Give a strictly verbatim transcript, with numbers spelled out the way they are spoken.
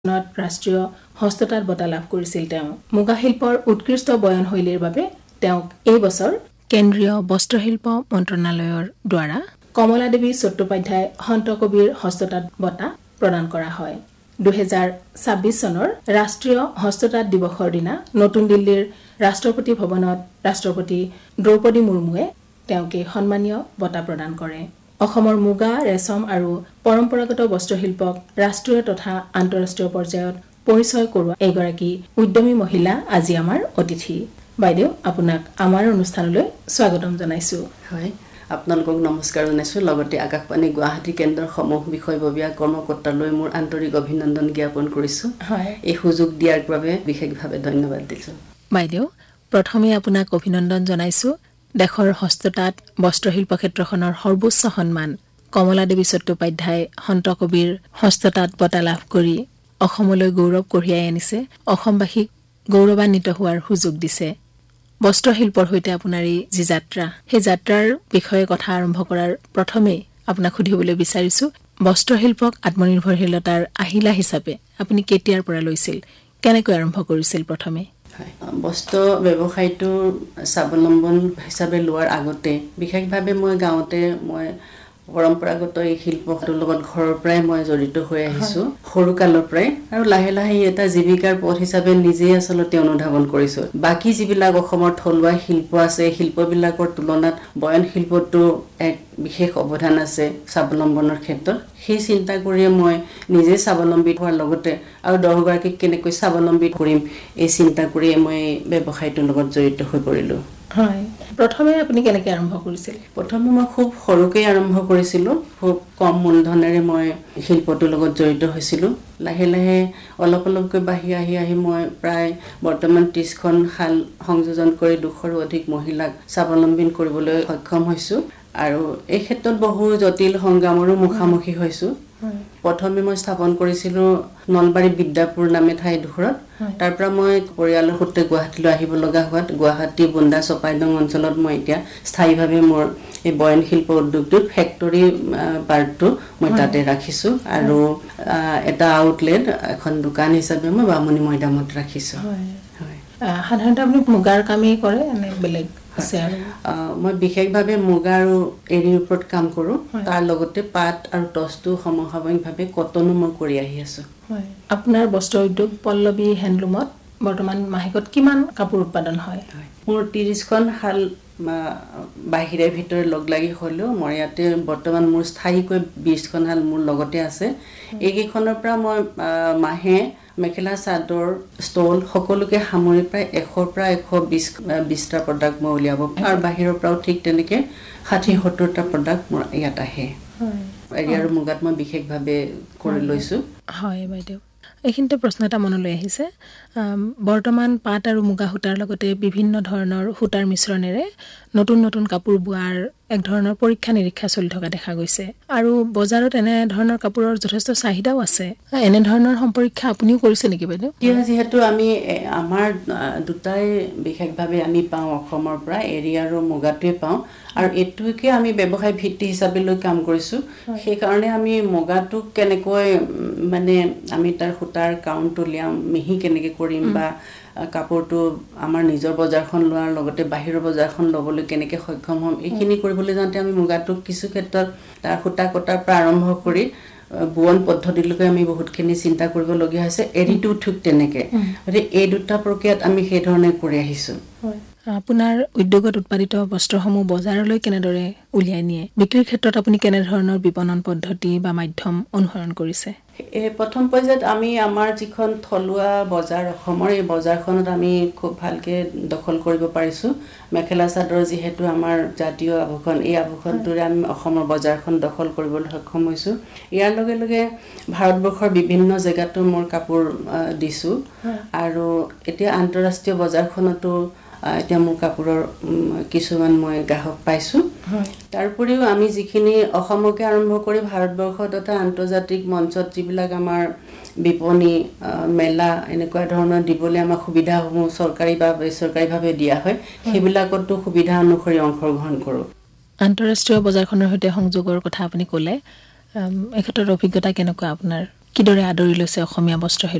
ৰাষ্ট্ৰীয় হস্ততাঁত বঁটা লাভ কৰিছিল তেওঁ। মুগা শিল্পৰ উৎকৃষ্ট বয়নশৈলীৰ বাবে তেওঁক এই বছৰ কেন্দ্ৰীয় বস্ত্ৰশিল্প মন্ত্ৰণালয়ৰ দ্বাৰা কমলা দেৱী চট্টোপাধ্যায় সন্ত কবিৰ হস্ততাঁত বঁটা প্ৰদান কৰা হয়। দুহেজাৰ ছাব্বিছ চনৰ ৰাষ্ট্ৰীয় হস্ততাঁত দিৱসৰ দিনা নতুন দিল্লীৰ ৰাষ্ট্ৰপতি ভৱনত ৰাষ্ট্ৰপতি দ্ৰৌপদী মুৰ্মুৱে তেওঁক এই সন্মানীয় বঁটা প্ৰদান কৰে। অসমৰ মুগা, ৰেচম আৰু পৰম্পৰাগত বস্ত্ৰশিল্পক ৰাষ্ট্ৰীয় তথা আন্তঃৰাষ্ট্ৰীয় পৰ্যায়ত পৰিচয় কৰোৱা এগৰাকী উদ্যমী মহিলা আজি আমাৰ অতিথি। বাইদেউ, আপোনাক আমাৰ অনুষ্ঠানলৈ স্বাগতম জনাইছো। হয়, আপোনালোকক নমস্কাৰ জনাইছো। লগতে আকাশবাণী গুৱাহাটী কেন্দ্ৰৰ সমূহ বিষয়ববীয়া কৰ্মকৰ্তালৈ মোৰ আন্তৰিক অভিনন্দন জ্ঞাপন কৰিছো। হয়, এই সুযোগ দিয়াৰ বাবে বিশেষভাৱে ধন্যবাদ দিছো। বাইদেউ, প্ৰথমে আপোনাক অভিনন্দন জনাইছো। দেশৰ হস্ততাঁত বস্ত্ৰশিল্প ক্ষেত্ৰখনৰ সৰ্বোচ্চ সন্মান কমলা দেৱী চট্টোপাধ্যায় সন্ত কবিৰ হস্ততাঁত বঁটা লাভ কৰি অসমলৈ গৌৰৱ কঢ়িয়াই আনিছে, অসমবাসীক গৌৰৱান্বিত হোৱাৰ সুযোগ দিছে। বস্ত্ৰশিল্পৰ সৈতে আপোনাৰ এই যি যাত্ৰা, সেই যাত্ৰাৰ বিষয়ে কথা আৰম্ভ কৰাৰ প্ৰথমেই আপোনাক সুধিবলৈ বিচাৰিছো, বস্ত্ৰশিল্পক আত্মনিৰ্ভৰশীলতাৰ আহিলা হিচাপে আপুনি কেতিয়াৰ পৰা লৈছিল, কেনেকৈ আৰম্ভ কৰিছিল প্ৰথমে? বস্ত্ৰ ব্যৱসায়টো স্বাৱলম্বন হিচাপে লোৱাৰ আগতে বিশেষভাৱে মই গাঁৱতে মই পৰম্পৰাগত এই শিল্পটোৰ লগত ঘৰৰ পৰাই মই জড়িত হৈ আহিছো সৰু কালৰ পৰাই, আৰু লাহে লাহে এটা জীৱিকাৰ পথ হিচাপে নিজেই আচলতে অনুধাৱন কৰিছো। বাকী যিবিলাক অসমৰ থলুৱা শিল্প আছে, শিল্পবিলাকৰ তুলনাত বয়ন শিল্পটো এক বিশেষ অৱদান আছে স্বাৱলম্বনৰ ক্ষেত্ৰত। সেই চিন্তা কৰিয়ে মই নিজে স্বাৱলম্বী হোৱাৰ লগতে আৰু দহগৰাকীক কেনেকৈ স্বাৱলম্বী কৰিম এই চিন্তা কৰিয়ে মই ব্যৱসায়টোৰ লগত জড়িত হৈ পৰিলো। হয়, প্ৰথমে আপুনি কেনেকৈ আৰম্ভ কৰিছিল? প্ৰথমে মই খুব সৰুকৈ আৰম্ভ কৰিছিলোঁ। খুব কম মূলধনেৰে মই শিল্পটোৰ লগত জড়িত হৈছিলোঁ। লাহে লাহে অলপ অলপকৈ বাঢ়ি আহি আহি মই প্ৰায় বৰ্তমান ত্ৰিছখন শাল সংযোজন কৰি দুশৰো অধিক মহিলাক স্বাৱলম্বী কৰিবলৈ সক্ষম হৈছোঁ, আৰু এই ক্ষেত্ৰত বহু জটিল সংগ্ৰামৰো মুখামুখি হৈছোঁ। প্ৰথমে মই স্থাপন কৰিছিলোঁ নলবাৰী বিদ্যাপুৰ নামে ঠাইডোখৰত। তাৰ পৰা মই পৰিয়ালৰ সূত্ৰে গুৱাহাটীলৈ আহিব লগা হোৱাত গুৱাহাটী বুন্দা চপাইদং অঞ্চলত মই এতিয়া স্থায়ীভাৱে মোৰ এই বয়ন শিল্প উদ্যোগটোত ফেক্টৰী পাৰ্টটো মই তাতে ৰাখিছোঁ, আৰু এটা আউটলেট এখন দোকান হিচাপে মই বামুণী মৈদামত ৰাখিছোঁ। সাধাৰণতে আপুনি মুগাৰ কামেই কৰে নে বেলেগ আছে? মই বিশেষভাৱে মুগা আৰু এৰীৰ ওপৰত কাম কৰোঁ। তাৰ লগতে পাট আৰু টচটো সমসাময়িকভাৱে কটনো মই কৰি আহি আছোঁ। আপোনাৰ বস্ত্ৰ উদ্যোগ পল্লৱী হেণ্ডলুমত বৰ্তমান মাহেকত কিমান কাপোৰ উৎপাদন হয়? মোৰ ত্ৰিছখন শাল বাহিৰে ভিতৰে লগ লাগি হ'লেও মই ইয়াতে বৰ্তমান মোৰ স্থায়ীকৈ বিছখন শাল মোৰ লগতে আছে। এইকেইখনৰ পৰা মই মাহে মেখেলা চাদৰ ষ্টল সকলোকে সামৰি প্ৰায় এশৰ পৰা এশ বিছ বিছটা প্ৰডাক্ট মই উলিয়াব পাৰোঁ, আৰু বাহিৰৰ পৰাও ঠিক তেনেকৈ ষাঠি সত্তৰটা প্ৰডাক্ট মোৰ ইয়াত আহে। এৰী আৰু মুগাত মই বিশেষভাৱে কৰি লৈছোঁ। হয় বাইদেউ, এইখিনিতে প্ৰশ্ন এটা মনলৈ আহিছে। বৰ্তমান পাট আৰু মুগা সূতাৰ লগতে বিভিন্ন ধৰণৰ সূতাৰ মিশ্ৰণেৰে নতুন নতুন কাপোৰ বোৱাৰ এক ধৰণৰ পৰীক্ষা নিৰীক্ষা চলি থকা দেখা গৈছে, আৰু বজাৰত এনে ধৰণৰ কাপোৰৰ যথেষ্ট চাহিদাও আছে। এনেধৰণৰ সম্পৰীক্ষা আপুনিও কৰিছে নেকি বাইদেউ? যিহেতু আমি আমাৰ দুটাই বিশেষভাৱে আমি পাওঁ অসমৰ পৰা, এৰী আৰু মুগাটোৱে পাওঁ, আৰু এইটোকে আমি ব্যৱসায় ভিত্তি হিচাপে লৈ কাম কৰিছোঁ। সেইকাৰণে আমি মুগাটোক কেনেকৈ মানে আমি তাৰ সূতাৰ কাউণ্ট উলিয়াম, মিহি কেনেকৈ কৰিম, বা কাপোৰটো আমাৰ নিজৰ বজাৰখন লোৱাৰ লগতে বাহিৰৰ বজাৰখন ল'বলৈ কেনেকৈ সক্ষম হ'ম, এইখিনি কৰিবলৈ যাওঁতে আমি মুগাটোক কিছু ক্ষেত্ৰত তাৰ সূতা কটাৰ পৰা আৰম্ভ কৰি বোৱন পদ্ধতিলৈকে আমি বহুতখিনি চিন্তা কৰিবলগীয়া হৈছে। এৰীটো ঠিক তেনেকৈ, গতিকে এই দুটা প্ৰক্ৰিয়াত আমি সেইধৰণে কৰি আহিছোঁ। আপোনাৰ উদ্যোগত উৎপাদিত বস্ত্ৰসমূহ বজাৰলৈ কেনেদৰে উলিয়াই নিয়ে? বিক্ৰীৰ ক্ষেত্ৰত আপুনি কেনেধৰণৰ বিপণন পদ্ধতি বা মাধ্যম অনুসৰণ কৰিছে? এই প্ৰথম পৰ্যায়ত আমি আমাৰ যিখন থলুৱা বজাৰ অসমৰ, এই বজাৰখনত আমি খুব ভালকৈ দখল কৰিব পাৰিছোঁ। মেখেলা চাদৰ যিহেতু আমাৰ জাতীয় আভূষণ, এই আভূষণটোৰে আমি অসমৰ বজাৰখন দখল কৰিবলৈ সক্ষম হৈছোঁ। ইয়াৰ লগে লগে ভাৰতবৰ্ষৰ বিভিন্ন জেগাতো মোৰ কাপোৰ দিছোঁ, আৰু এতিয়া আন্তঃৰাষ্ট্ৰীয় বজাৰখনতো এতিয়া মোৰ কাপোৰৰ কিছুমান মই গ্ৰাহক পাইছোঁ। তাৰোপৰিও আমি যিখিনি অসমকে আৰম্ভ কৰি ভাৰতবৰ্ষ তথা আন্তৰ্জাতিক মঞ্চত যিবিলাক আমাৰ বিপণী মেলা এনেকুৱা ধৰণৰ দিবলৈ আমাৰ সুবিধাসমূহ চৰকাৰী বা বেচৰকাৰীভাৱে দিয়া হয়, সেইবিলাকতো সুবিধা অনুসৰি অংশগ্ৰহণ কৰোঁ। আন্তঃৰাষ্ট্ৰীয় বজাৰখনৰ সৈতে সংযোগৰ কথা আপুনি ক'লে, এই ক্ষেত্ৰত অভিজ্ঞতা কেনেকুৱা আপোনাৰ? কিদৰে আদৰি লৈছে অসমীয়া বস্ত্ৰশিল্প